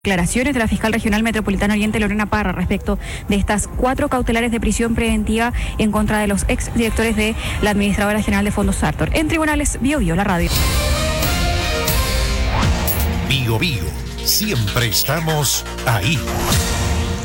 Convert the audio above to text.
Declaraciones de la fiscal regional metropolitana Oriente, Lorena Parra, respecto de estas 4 cautelares de prisión preventiva en contra de los exdirectores de la Administradora General de Fondos Sartor. En tribunales, Bio Bio, la radio. Bio Bio, siempre estamos ahí.